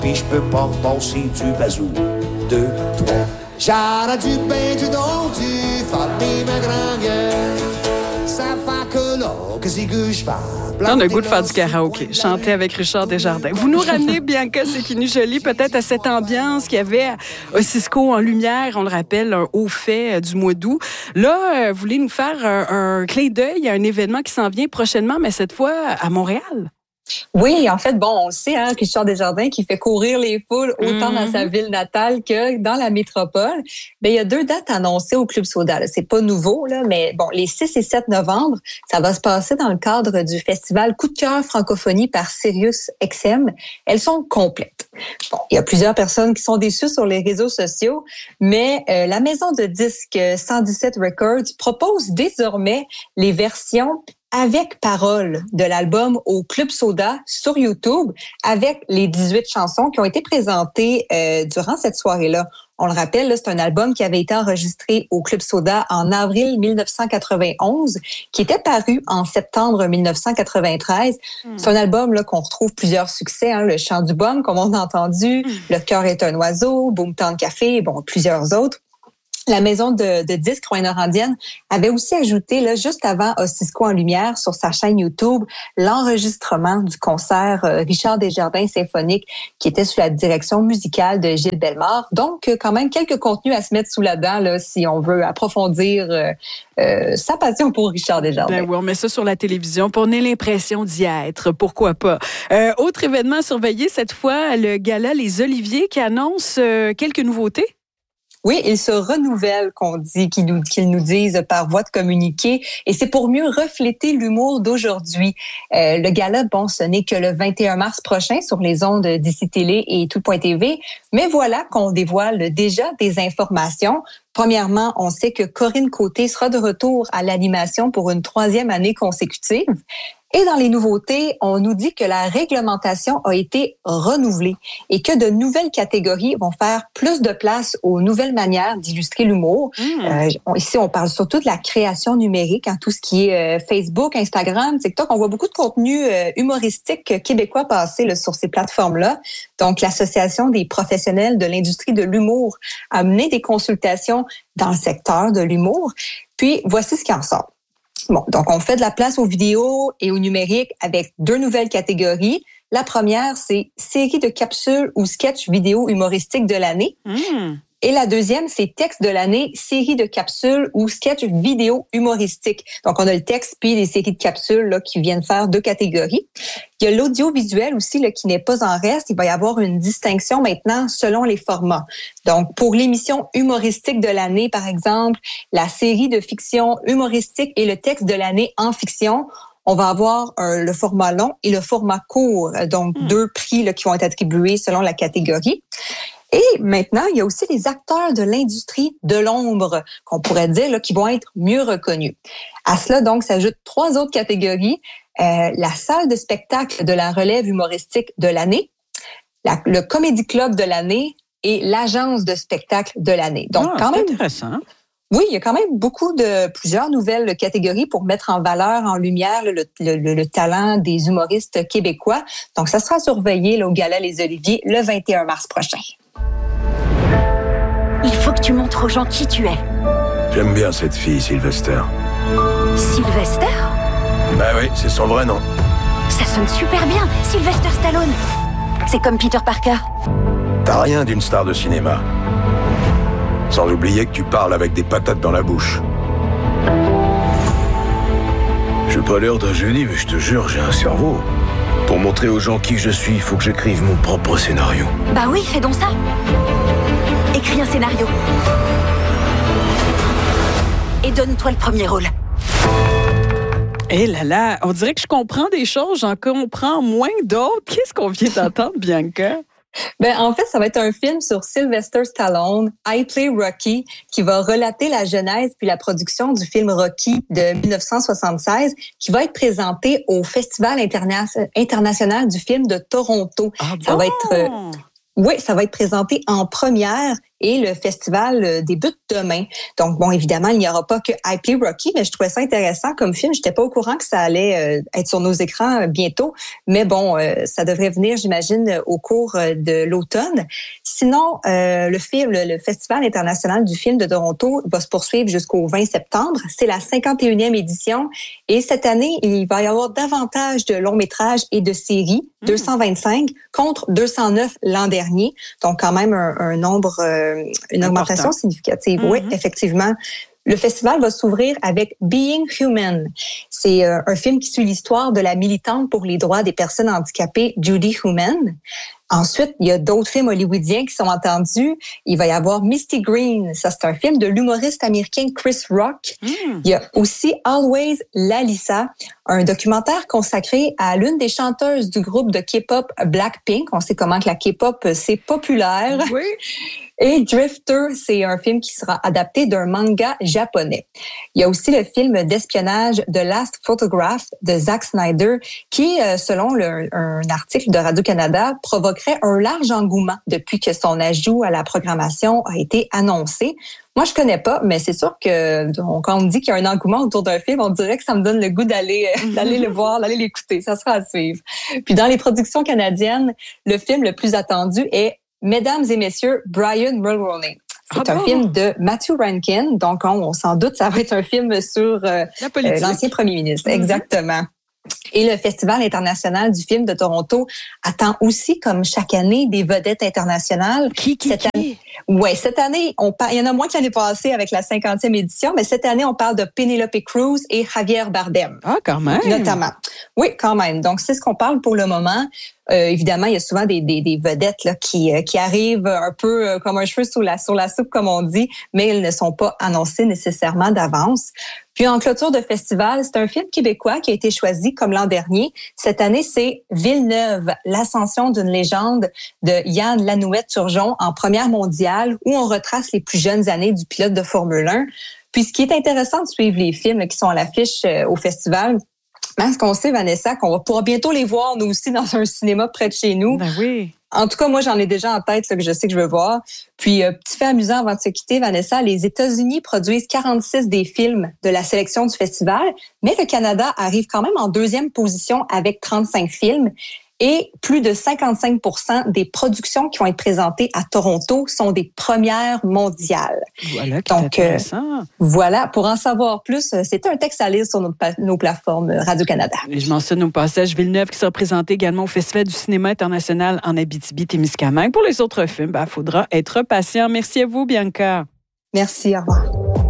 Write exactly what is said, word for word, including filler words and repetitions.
puis je peux pas passer du bazou. Deux, trois. J'aurais du pain, du don, du famille, ma grand-gueule. Ça fait que là, que c'est que je fais. On a le goût de faire du karaoké, chanter avec Richard Desjardins. Vous nous ramenez, Bianca Cecchini-Joly, peut-être à cette ambiance qu'il y avait à Cisco en lumière, on le rappelle, un haut fait du mois d'août. Là, vous voulez nous faire un, un clin d'œil à un événement qui s'en vient prochainement, mais cette fois à Montréal. Oui, en fait, bon, on le sait, hein, Richard Desjardins qui fait courir les foules autant mm-hmm. dans sa ville natale que dans la métropole. Bien, il y a deux dates annoncées au Club Soda. Là. C'est pas nouveau, là, mais bon, les six et sept novembre, ça va se passer dans le cadre du festival Coup de cœur francophonie par Sirius X M. Elles sont complètes. Bon, il y a plusieurs personnes qui sont déçues sur les réseaux sociaux, mais euh, la maison de disques cent dix-sept Records propose désormais les versions avec paroles de l'album au Club Soda sur YouTube avec les dix-huit chansons qui ont été présentées euh, durant cette soirée-là. On le rappelle, là, c'est un album qui avait été enregistré au Club Soda en avril dix-neuf cent quatre-vingt-onze, qui était paru en septembre dix-neuf cent quatre-vingt-treize. Mm. C'est un album là qu'on retrouve plusieurs succès, hein, Le Chant du Bum, comme on a entendu, mm. Le cœur est un oiseau, Boomtown Café, bon, plusieurs autres. La maison de, de disques Rouyn-Noranda avait aussi ajouté, là, juste avant Cisco en lumière, sur sa chaîne YouTube, l'enregistrement du concert euh, Richard Desjardins symphonique qui était sous la direction musicale de Gilles Bellemare. Donc, euh, quand même, quelques contenus à se mettre sous la dent là, si on veut approfondir euh, euh, sa passion pour Richard Desjardins. Ben oui, on met ça sur la télévision pour on ait l'impression d'y être. Pourquoi pas? Euh, autre événement à surveiller, cette fois, le gala Les Oliviers qui annonce euh, quelques nouveautés. Oui, ils se renouvellent, qu'on dit, qu'ils nous, qu'ils nous disent par voie de communiqué, et c'est pour mieux refléter l'humour d'aujourd'hui. Euh, le gala, bon, ce n'est que le vingt et un mars prochain sur les ondes d'Ici Télé et Tout Point T V, mais voilà qu'on dévoile déjà des informations. Premièrement, on sait que Corinne Côté sera de retour à l'animation pour une troisième année consécutive. Et dans les nouveautés, on nous dit que la réglementation a été renouvelée et que de nouvelles catégories vont faire plus de place aux nouvelles manières d'illustrer l'humour. Mmh. Euh, ici, on parle surtout de la création numérique, hein, tout ce qui est euh, Facebook, Instagram, TikTok. On voit beaucoup de contenu euh, humoristique québécois passer là, sur ces plateformes-là. Donc, l'Association des professionnels de l'industrie de l'humour a mené des consultations dans le secteur de l'humour. Puis, voici ce qui en sort. Bon, donc on fait de la place aux vidéos et au numérique avec deux nouvelles catégories. La première, c'est série de capsules ou sketch vidéo humoristique de l'année. Mmh. Et la deuxième, c'est texte de l'année, série de capsules ou sketch vidéo humoristique. Donc, on a le texte puis les séries de capsules là, qui viennent faire deux catégories. Il y a l'audiovisuel aussi là, qui n'est pas en reste. Il va y avoir une distinction maintenant selon les formats. Donc, pour l'émission humoristique de l'année, par exemple, la série de fiction humoristique et le texte de l'année en fiction, on va avoir euh, le format long et le format court. Donc, mmh. deux prix là, qui vont être attribués selon la catégorie. Et maintenant, il y a aussi les acteurs de l'industrie de l'ombre, qu'on pourrait dire, là, qui vont être mieux reconnus. À cela, donc, s'ajoutent trois autres catégories. Euh, la salle de spectacle de la relève humoristique de l'année, la, le Comedy Club de l'année et l'agence de spectacle de l'année. Donc, ah, quand c'est même, intéressant. Oui, il y a quand même beaucoup de plusieurs nouvelles catégories pour mettre en valeur, en lumière le, le, le, le talent des humoristes québécois. Donc, ça sera surveillé là, au Gala Les Oliviers le vingt et un mars prochain. Il faut que tu montres aux gens qui tu es. J'aime bien cette fille, Sylvester. Sylvester ? Bah oui, c'est son vrai nom. Ça sonne super bien, Sylvester Stallone. C'est comme Peter Parker. T'as rien d'une star de cinéma. Sans oublier que tu parles avec des patates dans la bouche. J'ai pas l'air d'un génie, mais je te jure, j'ai un cerveau. Pour montrer aux gens qui je suis, il faut que j'écrive mon propre scénario. Bah oui, fais donc ça. Écris un scénario. Et donne-toi le premier rôle. Eh là là, on dirait que je comprends des choses, j'en comprends moins d'autres. Qu'est-ce qu'on vient d'entendre, Bianca? Ben, en fait, ça va être un film sur Sylvester Stallone, I Play Rocky, qui va relater la genèse puis la production du film Rocky de dix-neuf cent soixante-seize, qui va être présenté au Festival interna- international du film de Toronto. Ah ça bon? va être, euh, oui, ça va être présenté en première et le festival débute demain. Donc, bon, évidemment, il n'y aura pas que I Play Rocky, mais je trouvais ça intéressant comme film. Je n'étais pas au courant que ça allait euh, être sur nos écrans euh, bientôt, mais bon, euh, ça devrait venir, j'imagine, au cours euh, de l'automne. Sinon, euh, le film, le, le Festival international du film de Toronto va se poursuivre jusqu'au vingt septembre. C'est la cinquante et unième édition et cette année, il va y avoir davantage de longs métrages et de séries, mmh. deux cent vingt-cinq contre deux cent neuf l'an dernier. Donc, quand même un, un nombre, euh, une Important. augmentation significative. Mmh. Oui, effectivement. Le festival va s'ouvrir avec Being Human. C'est euh, un film qui suit l'histoire de la militante pour les droits des personnes handicapées, Judy Heumann. Ensuite, il y a d'autres films hollywoodiens qui sont entendus. Il va y avoir Misty Green. Ça, c'est un film de l'humoriste américain Chris Rock. Mm. Il y a aussi Always Lalissa, un documentaire consacré à l'une des chanteuses du groupe de K-pop Blackpink. On sait comment que la K-pop, c'est populaire. Oui. Et Drifter, c'est un film qui sera adapté d'un manga japonais. Il y a aussi le film d'espionnage The Last Photograph de Zack Snyder qui, selon le, un article de Radio-Canada, provoquerait un large engouement depuis que son ajout à la programmation a été annoncé. Moi, je connais pas, mais c'est sûr que quand on me dit qu'il y a un engouement autour d'un film, on dirait que ça me donne le goût d'aller d'aller le voir, d'aller l'écouter. Ça sera à suivre. Puis dans les productions canadiennes, le film le plus attendu est Mesdames et Messieurs, Brian Mulroney. C'est ah un bon. film de Matthew Rankin, donc on, on s'en doute, ça va être un film sur euh, euh, l'ancien premier ministre. Mm-hmm. Exactement. Et le Festival international du film de Toronto attend aussi, comme chaque année, des vedettes internationales. Qui, qui, cette qui? Année, ouais, cette année, on par... il y en a moins que l'année passée avec la cinquantième édition, mais cette année, on parle de Penelope Cruz et Javier Bardem. Ah, quand même. Notamment. Oui, quand même. Donc, c'est ce qu'on parle pour le moment. Euh, évidemment, il y a souvent des, des, des vedettes là, qui, euh, qui arrivent un peu euh, comme un cheveu sur la, sur la soupe, comme on dit, mais elles ne sont pas annoncées nécessairement d'avance. Puis en clôture de festival, c'est un film québécois qui a été choisi comme l'an dernier. Cette année, c'est Villeneuve, l'ascension d'une légende de Yann Lanouette-Turgeon en première mondiale, où on retrace les plus jeunes années du pilote de Formule un. Puis ce qui est intéressant de suivre les films là, qui sont à l'affiche euh, au festival, ce qu'on sait, Vanessa, qu'on va pouvoir bientôt les voir, nous aussi, dans un cinéma près de chez nous. Ben oui. En tout cas, moi, j'en ai déjà en tête là, que je sais que je veux voir. Puis, euh, petit fait amusant avant de se quitter, Vanessa, les États-Unis produisent quarante-six des films de la sélection du festival, mais le Canada arrive quand même en deuxième position avec trente-cinq films. Et plus de cinquante-cinq pour cent des productions qui vont être présentées à Toronto sont des premières mondiales. Voilà, qui Donc, est intéressant. Euh, voilà, pour en savoir plus, c'est un texte à lire sur nos, nos plateformes Radio-Canada. Et je mentionne au passage Villeneuve qui sera présenté également au Festival du cinéma international en Abitibi-Témiscamingue. Pour les autres films, il ben, faudra être patient. Merci à vous, Bianca. Merci, au revoir.